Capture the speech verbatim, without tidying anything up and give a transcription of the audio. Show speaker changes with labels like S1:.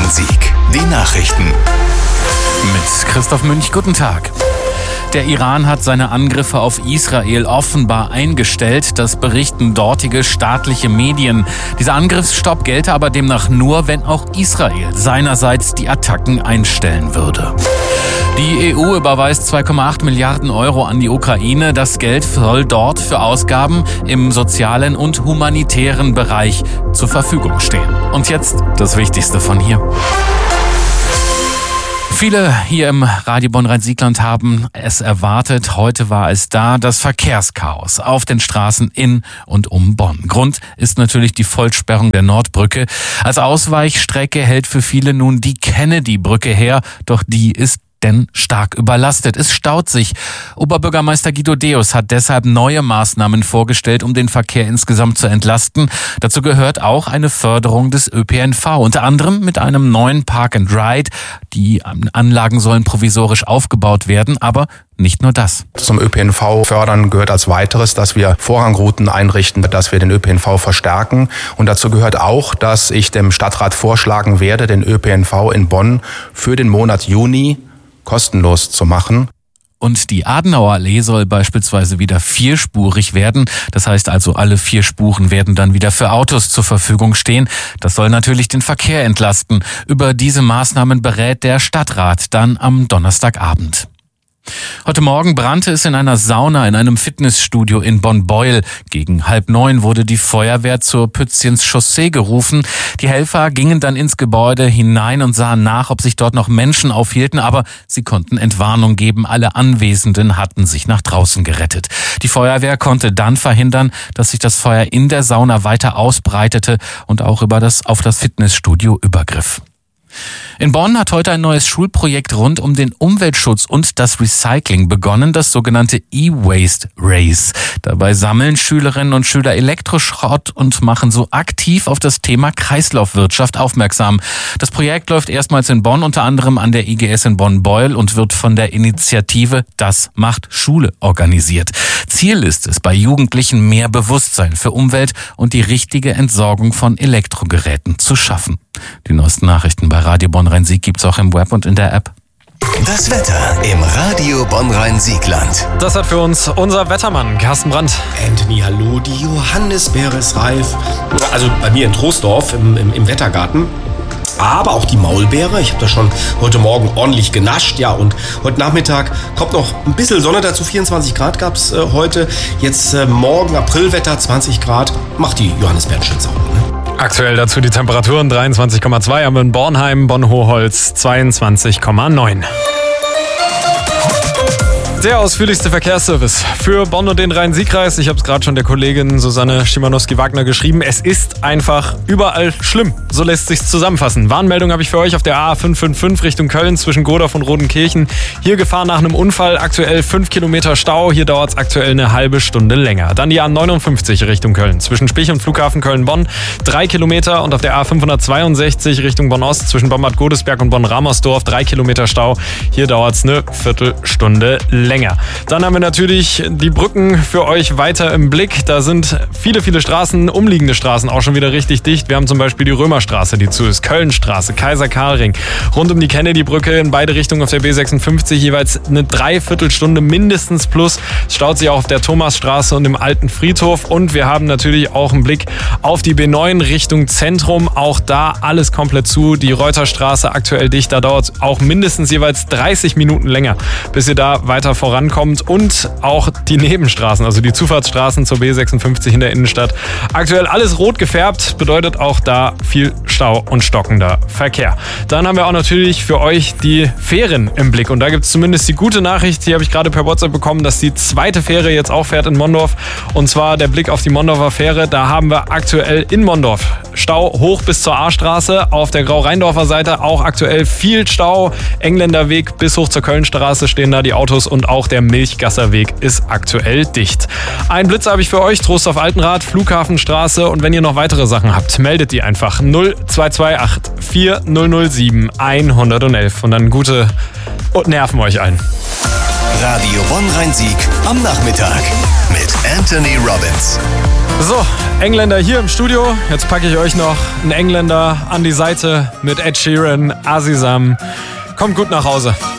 S1: Bonn-Rhein-Sieg. Die Nachrichten.
S2: Mit Christoph Münch, guten Tag. Der Iran hat seine Angriffe auf Israel offenbar eingestellt. Das berichten dortige staatliche Medien. Dieser Angriffsstopp gelte aber demnach nur, wenn auch Israel seinerseits die Attacken einstellen würde. Die E U überweist zwei Komma acht Milliarden Euro an die Ukraine. Das Geld soll dort für Ausgaben im sozialen und humanitären Bereich zur Verfügung stehen. Und jetzt das Wichtigste von hier. Viele hier im Radio Bonn-Rhein-Sieg-Land haben es erwartet. Heute war es da, das Verkehrschaos auf den Straßen in und um Bonn. Grund ist natürlich die Vollsperrung der Nordbrücke. Als Ausweichstrecke hält für viele nun die Kennedy-Brücke her, doch die ist denn stark überlastet. Es staut sich. Oberbürgermeister Guido Deus hat deshalb neue Maßnahmen vorgestellt, um den Verkehr insgesamt zu entlasten. Dazu gehört auch eine Förderung des Ö P N V, unter anderem mit einem neuen Park and Ride. Die Anlagen sollen provisorisch aufgebaut werden, aber nicht nur das.
S3: Zum Ö P N V fördern gehört als weiteres, dass wir Vorrangrouten einrichten, dass wir den Ö P N V verstärken. Und dazu gehört auch, dass ich dem Stadtrat vorschlagen werde, den Ö P N V in Bonn für den Monat Juni kostenlos zu machen.
S2: Und die Adenauerallee soll beispielsweise wieder vierspurig werden. Das heißt also, alle vier Spuren werden dann wieder für Autos zur Verfügung stehen. Das soll natürlich den Verkehr entlasten. Über diese Maßnahmen berät der Stadtrat dann am Donnerstagabend. Heute Morgen brannte es in einer Sauna in einem Fitnessstudio in Bonn-Beuel. Gegen halb neun wurde die Feuerwehr zur Pützchens Chaussee gerufen. Die Helfer gingen dann ins Gebäude hinein und sahen nach, ob sich dort noch Menschen aufhielten, aber sie konnten Entwarnung geben. Alle Anwesenden hatten sich nach draußen gerettet. Die Feuerwehr konnte dann verhindern, dass sich das Feuer in der Sauna weiter ausbreitete und auch über das, auf das Fitnessstudio übergriff. In Bonn hat heute ein neues Schulprojekt rund um den Umweltschutz und das Recycling begonnen, das sogenannte E-Waste Race. Dabei sammeln Schülerinnen und Schüler Elektroschrott und machen so aktiv auf das Thema Kreislaufwirtschaft aufmerksam. Das Projekt läuft erstmals in Bonn, unter anderem an der I G S in Bonn-Beuel und wird von der Initiative Das macht Schule organisiert. Ziel ist es, bei Jugendlichen mehr Bewusstsein für Umwelt und die richtige Entsorgung von Elektrogeräten zu schaffen. Die neuesten Nachrichten bei Radio Bonn-Rhein-Sieg gibt's auch im Web und in der App.
S1: Das Wetter im Radio Bonn-Rhein-Sieg-Land.
S4: Das hat für uns unser Wettermann Carsten Brandt.
S5: Anthony, hallo, die Johannisbeere ist reif. Also bei mir in Troisdorf im, im, im Wettergarten. Aber auch die Maulbeere. Ich habe das schon heute Morgen ordentlich genascht. Ja, und heute Nachmittag kommt noch ein bisschen Sonne dazu. vierundzwanzig Grad gab es äh, heute. Jetzt äh, morgen Aprilwetter, zwanzig Grad. Macht die Johannisbeeren schön sauber, ne?
S4: Aktuell dazu die Temperaturen dreiundzwanzig Komma zwei, haben wir in Bornheim, Bonn-Hochholz zweiundzwanzig Komma neun. Der ausführlichste Verkehrsservice für Bonn und den Rhein-Sieg-Kreis. Ich habe es gerade schon der Kollegin Susanne Schimanowski-Wagner geschrieben. Es ist einfach überall schlimm. So lässt sich's zusammenfassen. Warnmeldung habe ich für euch auf der A fünf fünf fünf Richtung Köln zwischen Godorf und Rodenkirchen. Hier Gefahr nach einem Unfall. Aktuell fünf Kilometer Stau. Hier dauert es aktuell eine halbe Stunde länger. Dann die A neunundfünfzig Richtung Köln zwischen Spich und Flughafen Köln-Bonn. Drei Kilometer. Und auf der A fünfhundertzweiundsechzig Richtung Bonn-Ost zwischen Bombard Godesberg und Bonn-Ramersdorf. Drei Kilometer Stau. Hier dauert es eine Viertelstunde länger. länger. Dann haben wir natürlich die Brücken für euch weiter im Blick. Da sind viele, viele Straßen, umliegende Straßen auch schon wieder richtig dicht. Wir haben zum Beispiel die Römerstraße, die zu ist, Kölnstraße, Kaiser-Karl-Ring. Rund um die Kennedy-Brücke in beide Richtungen auf der B sechsundfünfzig jeweils eine Dreiviertelstunde mindestens plus. Es staut sich auch auf der Thomasstraße und im Alten Friedhof. Und wir haben natürlich auch einen Blick auf die B neun Richtung Zentrum. Auch da alles komplett zu. Die Reuterstraße aktuell dicht. Da dauert es auch mindestens jeweils dreißig Minuten länger, bis ihr da weiter vorankommt. Und auch die Nebenstraßen, also die Zufahrtsstraßen zur B sechsundfünfzig in der Innenstadt. Aktuell alles rot gefärbt, bedeutet auch da viel Stau und stockender Verkehr. Dann haben wir auch natürlich für euch die Fähren im Blick. Und da gibt es zumindest die gute Nachricht, die habe ich gerade per WhatsApp bekommen, dass die zweite Fähre jetzt auch fährt in Mondorf. Und zwar der Blick auf die Mondorfer Fähre. Da haben wir aktuell in Mondorf Stau hoch bis zur A-Straße. Auf der Grau-Rheindorfer Seite auch aktuell viel Stau. Engländerweg bis hoch zur Kölnstraße stehen da die Autos und auch der Milchgasserweg ist aktuell dicht. Ein Blitz habe ich für euch, Trostorf Altenrad, Flughafenstraße, und wenn ihr noch weitere Sachen habt, meldet die einfach null zwei zwei acht vier null null sieben eins eins eins und dann gute und nerven euch ein.
S1: Radio Bonn-Rhein-Sieg am Nachmittag mit Anthony Robbins.
S4: So, Engländer hier im Studio. Jetzt packe ich euch noch einen Engländer an die Seite mit Ed Sheeran, Azizam. Kommt gut nach Hause.